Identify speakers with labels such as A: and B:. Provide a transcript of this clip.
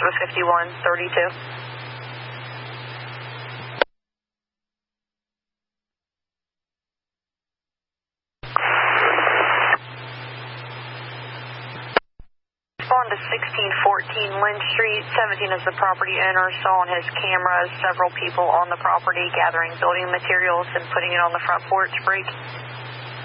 A: with 5132. On to 1614 Lynn Street. 17 is the property owner. Saw on his cameras several people on the property gathering building materials and putting it on the front porch. Break.